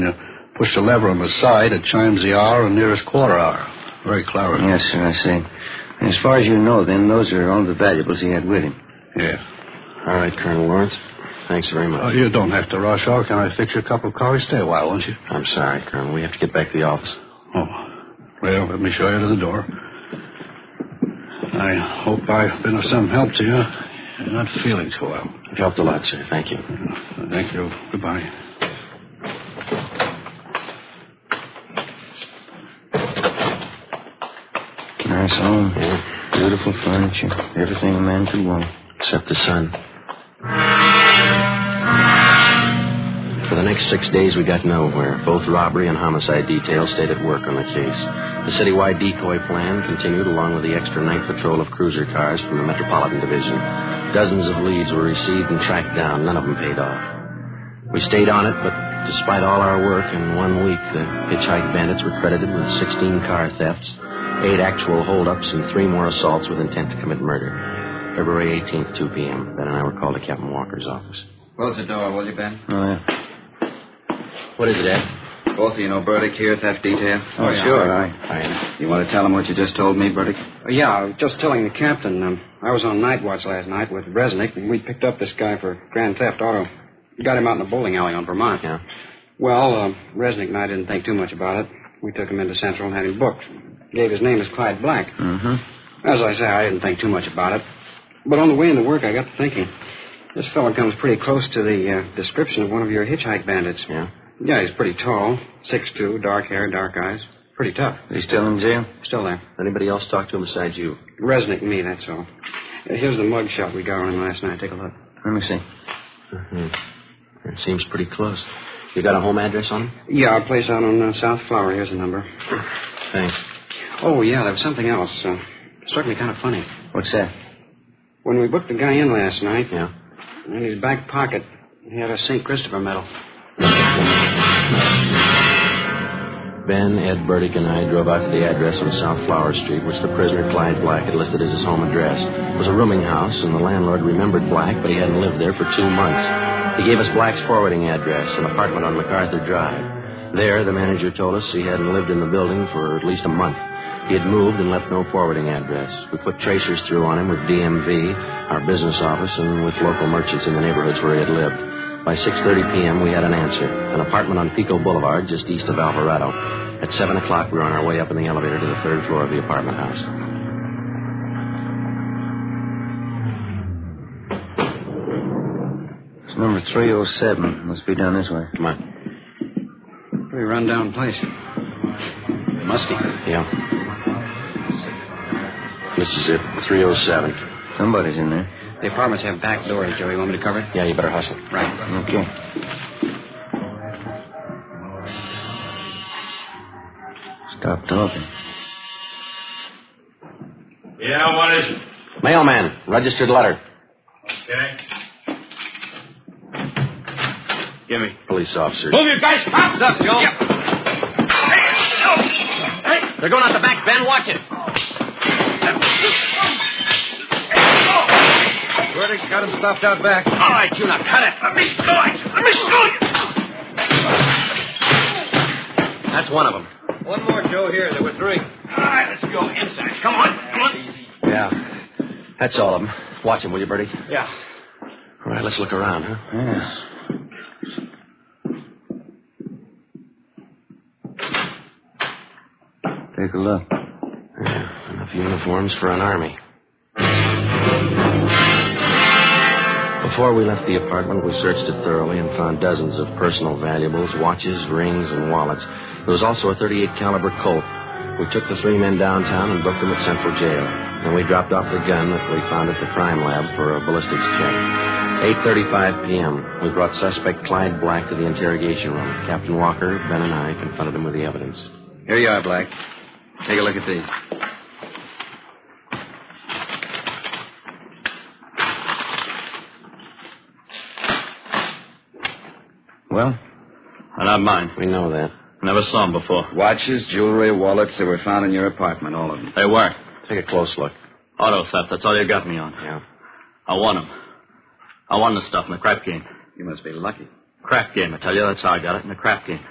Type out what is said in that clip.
you push the lever on the side, it chimes the hour and nearest quarter hour. Very clever. Yes, sir, I see. And as far as you know, then, those are all the valuables he had with him. Yeah. All right, Colonel Lawrence. Thanks very much. You don't have to rush off. Can I fix you a cup of coffee? Stay a while, won't you? I'm sorry, Colonel. We have to get back to the office. Oh. Well, let me show you to the door. I hope I've been of some help to you. You're not feeling so well. You've helped a lot, sir. Thank you. Thank you. Goodbye. Nice home. Yeah. Beautiful furniture. Everything a man could want. Except the sun. For the next 6 days, we got nowhere. Both robbery and homicide details stayed at work on the case. The citywide decoy plan continued along with the extra night patrol of cruiser cars from the Metropolitan Division. Dozens of leads were received and tracked down. None of them paid off. We stayed on it, but despite all our work, in 1 week, the hitchhike bandits were credited with 16 car thefts, 8 actual holdups, and 3 more assaults with intent to commit murder. February 18th, 2 p.m. Ben and I were called to Captain Walker's office. Close the door, will you, Ben? Oh, yeah. What is it, Ed? Both of you know Burdick here, theft detail? Oh, yeah. Sure. You want to tell him what you just told me, Burdick? Yeah, I was just telling the captain. I was on night watch last night with Resnick, and we picked up this guy for grand theft auto. We got him out in a bowling alley on Vermont. Yeah. Well, Resnick and I didn't think too much about it. We took him into Central and had him booked. Gave his name as Clyde Black. Mm-hmm. As I say, I didn't think too much about it. But on the way into work, I got to thinking. This fellow comes pretty close to the description of one of your hitchhike bandits. Yeah? Yeah, he's pretty tall, 6'2", dark hair, dark eyes. Pretty tough. He's still in jail? Still there. Anybody else talk to him besides you? Resnick and me, that's all. Here's the mug shot we got on him last night. Take a look. Let me see. Mm-hmm. It seems pretty close. You got a home address on him? Yeah, our place out on South Flower. Here's the number. Thanks. Oh, yeah, there was something else. Struck me kind of funny. What's that? When we booked the guy in last night, Yeah? in his back pocket, he had a St. Christopher medal. Ben, Ed, Burdick, and I drove out to the address on South Flower Street, which the prisoner, Clyde Black, had listed as his home address. It was a rooming house, and the landlord remembered Black, but he hadn't lived there for 2 months. He gave us Black's forwarding address, an apartment on MacArthur Drive. There, the manager told us he hadn't lived in the building for at least a month. He had moved and left no forwarding address. We put tracers through on him with DMV, our business office, and with local merchants in the neighborhoods where he had lived. By 6:30 p.m., we had an answer. An apartment on Pico Boulevard, just east of Alvarado. At 7 o'clock, we were on our way up in the elevator to the 3rd floor of the apartment house. It's number 307. Must be down this way. Come on. Pretty run-down place. Musty. Yeah. This is it, 307. Somebody's in there. The apartments have back doors, Joey. Want me to cover it? Yeah, you better hustle. Right. Okay. Stop talking. Yeah, what is it? Mailman, registered letter. Okay. Give me. Police officer. Move your guys. Stop. What's up, Joe? Yep. Hey. They're going out the back, Ben. Watch it. Burdick's got him stopped out back. All right, you now, cut it. Let me shoot you. That's one of them. One more, Joe, here. There were 3. All right, let's go inside. Come on. Yeah. That's all of them. Watch them, will you, Bertie? Yeah. All right, let's look around, huh? Yeah. Take a look. Yeah, enough uniforms for an army. Before we left the apartment, we searched it thoroughly and found dozens of personal valuables, watches, rings, and wallets. There was also a .38 caliber Colt. We took the 3 men downtown and booked them at Central Jail. Then we dropped off the gun that we found at the crime lab for a ballistics check. 8:35 p.m., we brought suspect Clyde Black to the interrogation room. Captain Walker, Ben, and I confronted him with the evidence. Here you are, Black. Take a look at these. Well? They're not mine. We know that. Never saw them before. Watches, jewelry, wallets, they were found in your apartment, all of them. They were. Take a close look. Auto theft, that's all you got me on. Yeah. I won them. I won the stuff in the crap game. You must be lucky. Crap game, I tell you. That's how I got it, in the crap game.